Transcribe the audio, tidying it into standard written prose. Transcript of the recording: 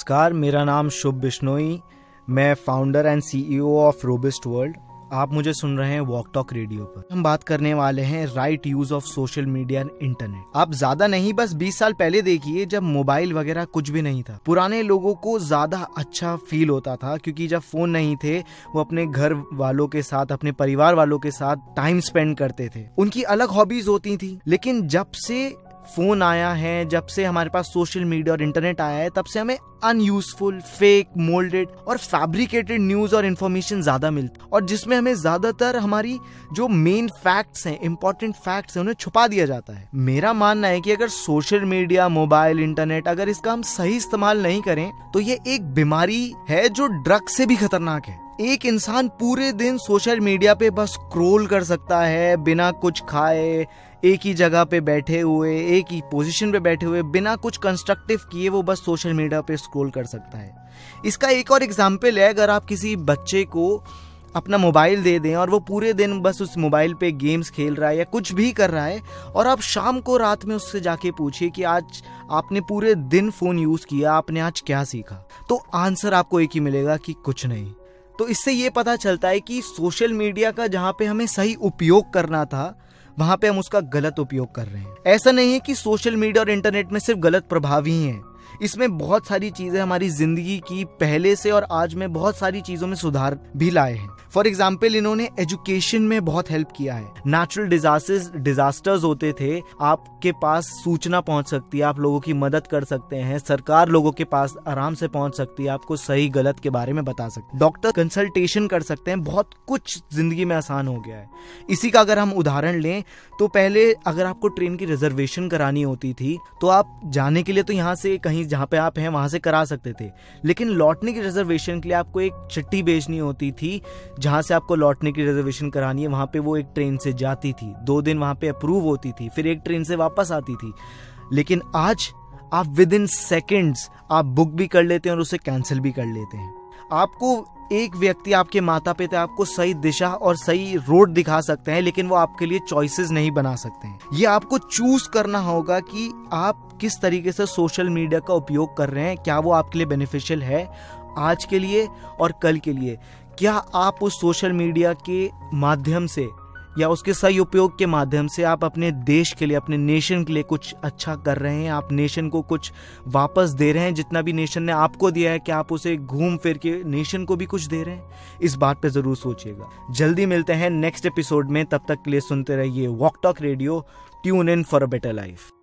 नमस्कार, मेरा नाम शुभ बिश्नोई। मैं founder and CEO of रोबिस्ट world. आप मुझे सुन रहे हैं वॉक टॉक रेडियो पर। हम बात करने वाले हैं right use of social media and internet. आप ज्यादा नहीं, बस 20 साल पहले देखिए, जब मोबाइल वगैरह कुछ भी नहीं था। पुराने लोगों को ज्यादा अच्छा फील होता था, क्योंकि जब फोन नहीं थे वो अपने घर वालों के साथ, अपने परिवार वालों के साथ टाइम स्पेंड करते थे। उनकी अलग हॉबीज होती थी। लेकिन जब से फोन आया है, जब से हमारे पास सोशल मीडिया और इंटरनेट आया है, तब से हमें अनयूजफुल, फेक, मोल्डेड और फैब्रिकेटेड न्यूज और इंफॉर्मेशन ज्यादा मिलती, और जिसमें हमें ज्यादातर हमारी जो मेन फैक्ट्स हैं, इंपॉर्टेंट फैक्ट्स हैं, उन्हें छुपा दिया जाता है। मेरा मानना है कि अगर सोशल मीडिया, मोबाइल, इंटरनेट, अगर इसका हम सही इस्तेमाल नहीं करें तो ये एक बीमारी है जो ड्रग से भी खतरनाक है। एक इंसान पूरे दिन सोशल मीडिया पे बस स्क्रॉल कर सकता है, बिना कुछ खाए, एक ही जगह पे बैठे हुए, एक ही पोजीशन पे बैठे हुए, बिना कुछ कंस्ट्रक्टिव किए वो बस सोशल मीडिया पे स्क्रॉल कर सकता है। इसका एक और एग्जांपल है, अगर आप किसी बच्चे को अपना मोबाइल दे दें और वो पूरे दिन बस उस मोबाइल पे गेम्स खेल रहा है या कुछ भी कर रहा है, और आप शाम को रात में उससे जाके पूछिए कि आज आपने पूरे दिन फोन यूज किया, आपने आज क्या सीखा, तो आंसर आपको एक ही मिलेगा कि कुछ नहीं। तो इससे ये पता चलता है कि सोशल मीडिया का जहाँ पे हमें सही उपयोग करना था, वहां पे हम उसका गलत उपयोग कर रहे हैं। ऐसा नहीं है कि सोशल मीडिया और इंटरनेट में सिर्फ गलत प्रभाव ही हैं। इसमें बहुत सारी चीजें हमारी जिंदगी की पहले से और आज में बहुत सारी चीजों में सुधार भी लाए हैं। फॉर एग्जाम्पल, इन्होंने एजुकेशन में बहुत हेल्प किया है। नेचुरल डिजास्टर्स होते थे, आपके पास सूचना पहुंच सकती है, आप लोगों की मदद कर सकते हैं, सरकार लोगों के पास आराम से पहुंच सकती है, आपको सही गलत के बारे में बता सकते हैं, डॉक्टर कंसल्टेशन कर सकते हैं, बहुत कुछ जिंदगी में आसान हो गया है। इसी का अगर हम उदाहरण लें तो पहले अगर आपको ट्रेन की रिजर्वेशन करानी होती थी तो आप जाने के लिए तो यहाँ से कहीं जहाँ पे आप हैं वहां से करा सकते थे, लेकिन लौटने की रिजर्वेशन के लिए आपको एक चिट्ठी भेजनी होती थी, जहां से आपको लौटने की रिजर्वेशन करानी है, वहां पे वो एक ट्रेन से जाती थी, 2 दिन वहां पे अप्रूव होती थी, फिर एक ट्रेन से वापस आती थी। लेकिन आज आप विद इन सेकेंड्स आप बुक भी कर लेते हैं और उसे कैंसिल भी कर लेते हैं। आपको एक व्यक्ति, आपके माता पिता आपको सही दिशा और सही रोड दिखा सकते हैं, लेकिन वो आपके लिए चॉइसेस नहीं बना सकते हैं। ये आपको चूज करना होगा कि आप किस तरीके से सोशल मीडिया का उपयोग कर रहे हैं। क्या वो आपके लिए बेनिफिशियल है आज के लिए और कल के लिए? क्या आप उस सोशल मीडिया के माध्यम से या उसके सही उपयोग के माध्यम से आप अपने देश के लिए, अपने नेशन के लिए कुछ अच्छा कर रहे हैं? आप नेशन को कुछ वापस दे रहे हैं? जितना भी नेशन ने आपको दिया है, क्या आप उसे घूम फिर के नेशन को भी कुछ दे रहे हैं? इस बात पे जरूर सोचिएगा। जल्दी मिलते हैं नेक्स्ट एपिसोड में, तब तक के लिए सुनते रहिए walk talk radio. Tune in for a better life.